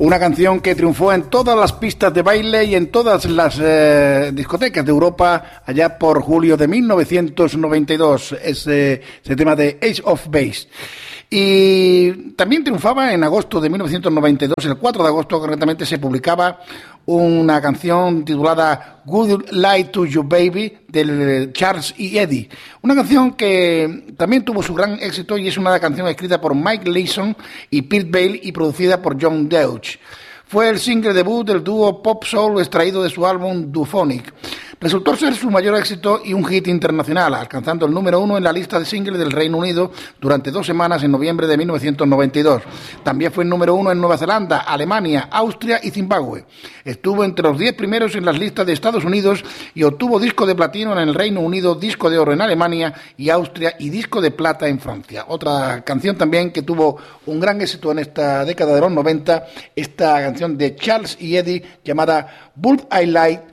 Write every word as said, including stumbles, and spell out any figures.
Una canción que triunfó en todas las pistas de baile y en todas las eh, discotecas de Europa allá por julio de mil novecientos noventa y dos, ese, ese tema de Ace of Base. Y también triunfaba en agosto de mil novecientos noventa y dos, el cuatro de agosto correctamente, se publicaba una canción titulada Good Lie to You Baby de Charles y Eddie, una canción que también tuvo su gran éxito y es una canción escrita por Mike Leeson y Pete Bale y producida por John Deutsch. Fue el single debut del dúo pop soul extraído de su álbum Duphonic. Resultó ser su mayor éxito y un hit internacional, alcanzando el número uno en la lista de singles del Reino Unido durante dos semanas en noviembre de mil novecientos noventa y dos. También fue el número uno en Nueva Zelanda, Alemania, Austria y Zimbabue. Estuvo entre los diez primeros en las listas de Estados Unidos y obtuvo disco de platino en el Reino Unido, disco de oro en Alemania y Austria y disco de plata en Francia. Otra canción también que tuvo un gran éxito en esta década de los noventa, esta canción de Charles y Eddie llamada Would I Lie